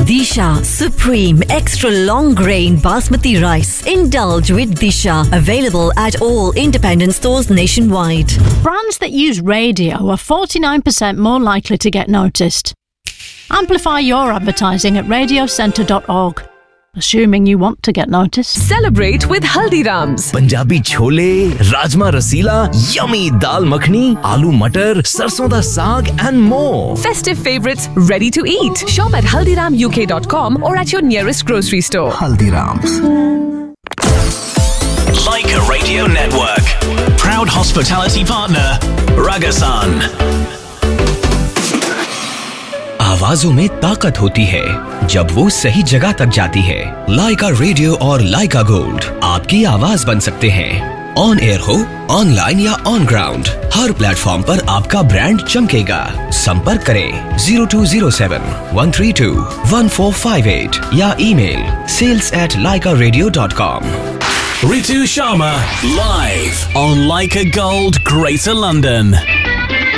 Disha Supreme Extra Long Grain Basmati Rice. Indulge with Disha. Available at all independent stores nationwide. Brands that use radio are 49% more likely to get noticed. Amplify your advertising at radiocentre.org. Assuming you want to get noticed. Celebrate with Haldiram's. Punjabi chole, rajma rasila, yummy dal makhni, aloo matar, sarson da saag and more. Festive favorites ready to eat. Shop at haldiramuk.com or at your nearest grocery store. Haldiram's. Leica Radio Network. Proud hospitality partner, Ragasan. आवाजों में ताकत होती है जब वो सही जगह तक जाती है। लाइका रेडियो और लाइका गोल्ड आपकी आवाज बन सकते हैं। ऑन एयर हो, ऑनलाइन या ऑन ग्राउंड, हर प्लेटफॉर्म पर आपका ब्रांड चमकेगा। संपर्क करें 0207-132-1458 या email sales@laikaradio.com। Ritu Sharma live on Leica Gold, Greater London.